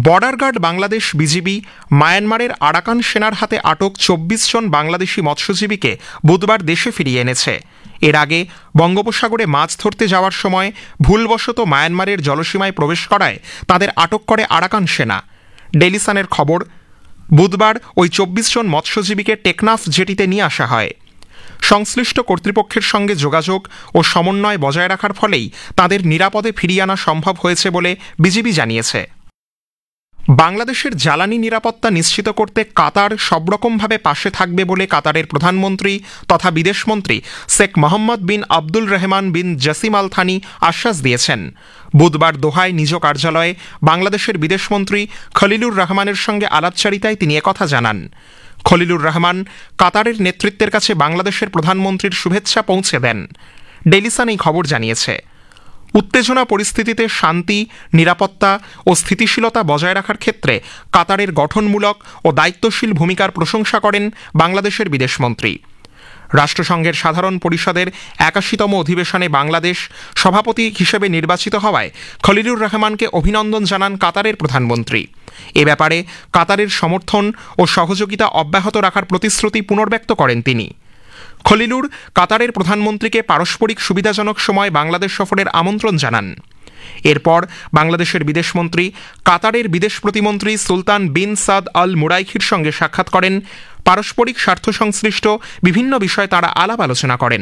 Border guard Bangladesh BGB মায়ানমারের Arakan সেনার হাতে আটক ২৪ জন বাংলাদেশি মৎস্যজীবীকে বুধবার দেশে ফিরিয়ে এনেছে। এর আগে বঙ্গোপসাগরে মাছ ধরতে যাওয়ার সময় ভুলবশত মায়ানমারের জলসীমায় প্রবেশ করায় তাদের আটক করে আরাকান সেনা। ডেইলি সানের খবর, বুধবার ওই ২৪ জন মৎস্যজীবীকে টেকনাফ জেটিতে নিয়ে আসা হয়। সংশ্লিষ্ট কর্তৃপক্ষের সঙ্গে যোগাযোগ ও সমন্বয় বজায় রাখার ফলেই তাদের নিরাপদে ফিরিয়ে আনা সম্ভব হয়েছে বলে বিজিবি জানিয়েছে। বাংলাদেশের জ্বালানি নিরাপত্তা নিশ্চিত করতে কাতার সবরকমভাবে পাশে থাকবে বলে কাতারের প্রধানমন্ত্রী তথা বিদেশমন্ত্রী শেখ মোহাম্মদ বিন আব্দুল রহমান বিন জাসিম আল থানি আশ্বাস দিয়েছেন। বুধবার দোহায় নিজ কার্যালয়ে বাংলাদেশের বিদেশমন্ত্রী খলিলুর রহমানের সঙ্গে আলাপচারিতায় তিনি একথা জানান। খলিলুর রহমান কাতারের নেতৃত্বের কাছে বাংলাদেশের প্রধানমন্ত্রীর শুভেচ্ছা পৌঁছে দেন। ডেইলি সান এই খবর জানিয়েছে। উত্তেজনা পরিস্থিতিতে শান্তি, নিরাপত্তা ও স্থিতিশীলতা বজায় রাখার ক্ষেত্রে কাতারের গঠনমূলক ও দায়িত্বশীল ভূমিকার প্রশংসা করেন বাংলাদেশের বিদেশমন্ত্রী। রাষ্ট্রসংঘের সাধারণ পরিষদের ৮১তম অধিবেশনে বাংলাদেশ সভাপতি হিসেবে নির্বাচিত হওয়ায় খলিলুর রহমানকে অভিনন্দন জানান কাতারের প্রধানমন্ত্রী। এ ব্যাপারে কাতারের সমর্থন ও সহযোগিতা অব্যাহত রাখার প্রতিশ্রুতি পুনর্ব্যক্ত করেন তিনি। খলিলুর কাতারের প্রধানমন্ত্রীকে পারস্পরিক সুবিধাজনক সময় বাংলাদেশ সফরের আমন্ত্রণ জানান। এরপর বাংলাদেশের বিদেশমন্ত্রী কাতারের বিদেশ প্রতিমন্ত্রী সুলতান বিন সাদ আল মুরাইখির সঙ্গে সাক্ষাৎ করেন। পারস্পরিক স্বার্থ সংশ্লিষ্ট বিভিন্ন বিষয়ে তাঁরা আলাপ আলোচনা করেন।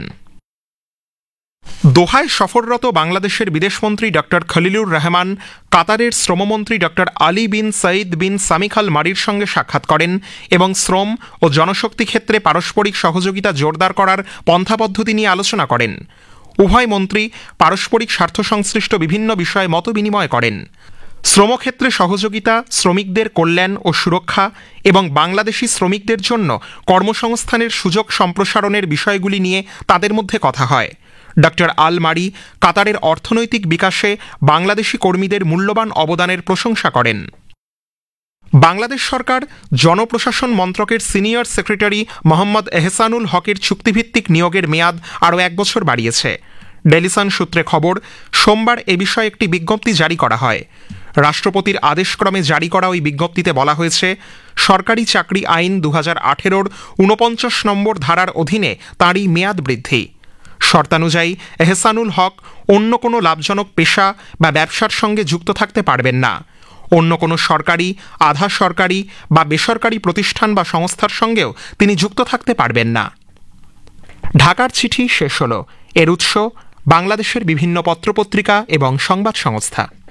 দোহায় সফররত বাংলাদেশের বিদেশমন্ত্রী ড খলিলুর রহমান কাতারের শ্রমমন্ত্রী ড আলী বিন সঈদ বিন সামিখ আল মারির সঙ্গে সাক্ষাৎ করেন এবং শ্রম ও জনশক্তি ক্ষেত্রে পারস্পরিক সহযোগিতা জোরদার করার পন্থাপদ্ধতি নিয়ে আলোচনা করেন। উভয় মন্ত্রী পারস্পরিক স্বার্থ সংশ্লিষ্ট বিভিন্ন বিষয়ে মতবিনিময় করেন। শ্রমক্ষেত্রে সহযোগিতা, শ্রমিকদের কল্যাণ ও সুরক্ষা এবং বাংলাদেশি শ্রমিকদের জন্য কর্মসংস্থানের সুযোগ সম্প্রসারণের বিষয়গুলি নিয়ে তাদের মধ্যে কথা হয়। ড আল মারি কাতারের অর্থনৈতিক বিকাশে বাংলাদেশি কর্মীদের মূল্যবান অবদানের প্রশংসা করেন। বাংলাদেশ সরকার জনপ্রশাসন মন্ত্রকের সিনিয়র সেক্রেটারি মোহাম্মদ এহসানুল হকের চুক্তিভিত্তিক নিয়োগের মেয়াদ আরও ১ বছর বাড়িয়েছে। ডেইলি সান সূত্রে খবর, সোমবার এ বিষয়ে একটি বিজ্ঞপ্তি জারি করা হয়। রাষ্ট্রপতির আদেশক্রমে জারি করা ওই বিজ্ঞপ্তিতে বলা হয়েছে, সরকারি চাকরি আইন ২০১৮-র ৪৯ নম্বর ধারার অধীনে তাঁরই মেয়াদ বৃদ্ধি। শর্তানুযায়ী এহসানুল হক অন্য কোনো লাভজনক পেশা বা ব্যবসার সঙ্গে যুক্ত থাকতে পারবেন না। অন্য কোনো সরকারি, আধা সরকারি বা বেসরকারি প্রতিষ্ঠান বা সংস্থার সঙ্গেও তিনি যুক্ত থাকতে পারবেন না। ঢাকার চিঠি শেষ হল। এর উৎস বাংলাদেশের বিভিন্ন পত্রপত্রিকা এবং সংবাদ সংস্থা।